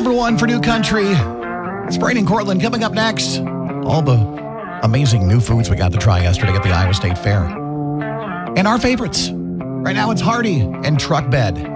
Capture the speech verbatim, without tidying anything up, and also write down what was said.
number one for New Country. It's Brain and Cortland coming up next. All the amazing new foods we got to try yesterday at the Iowa State Fair. And our favorites. Right now it's Hardy and Truck Bed.